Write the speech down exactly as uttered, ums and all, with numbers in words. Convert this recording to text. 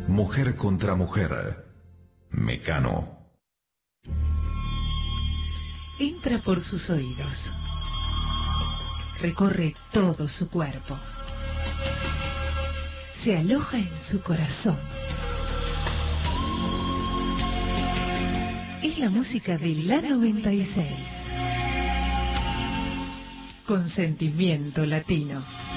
Mujer contra mujer. Mecano. Entra por sus oídos. Recorre todo su cuerpo. Se aloja en su corazón. Es la música de la noventa y seis. Con sentimiento latino.